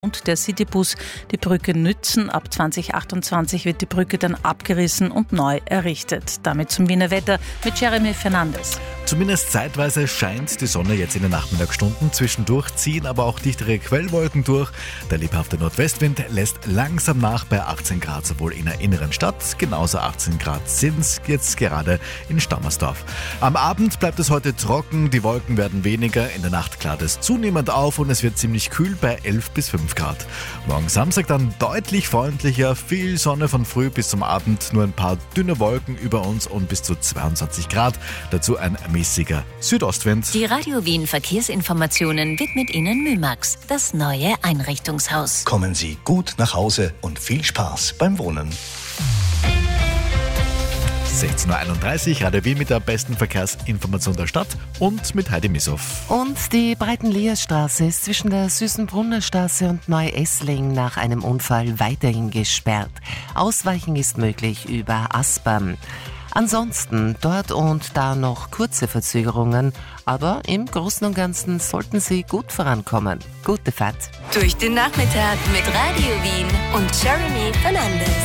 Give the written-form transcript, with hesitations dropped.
und der Citybus die Brücke nützen. Ab 2028 wird die Brücke dann abgerissen und neu errichtet. Damit zum Wiener Wetter mit Jeremy Fernandes. Zumindest zeitweise scheint die Sonne jetzt in den Nachmittagsstunden. Zwischendurch ziehen aber auch dichtere Quellwolken durch. Der lebhafte Nordwestwind lässt langsam nach bei 18 Grad, sowohl in der inneren Stadt, genauso 18 Grad sind es jetzt gerade in Stammersdorf. Am Abend bleibt es heute trocken, die Wolken werden weniger, in der Nacht klart es zunehmend auf und es wird ziemlich kühl bei 11 bis 5 Grad. Morgen Samstag dann deutlich freundlicher, viel Sonne von früh bis zum Abend, nur ein paar dünne Wolken über uns und bis zu 22 Grad. Dazu ein mäßiger Südostwind. Die Radio Wien Verkehrsinformationen widmet Ihnen Mymax, das neue Einrichtungshaus. Kommen Sie gut nach Hause und viel Spaß beim Wohnen. 16.31 Uhr, Radio Wien mit der besten Verkehrsinformation der Stadt und mit Heidi Missoff. Und die Breitenleerstraße ist zwischen der Süßenbrunner Straße und Neu-Essling nach einem Unfall weiterhin gesperrt. Ausweichen ist möglich über Aspern. Ansonsten dort und da noch kurze Verzögerungen, aber im Großen und Ganzen sollten Sie gut vorankommen. Gute Fahrt. Durch den Nachmittag mit Radio Wien und Jeremy Fernandes.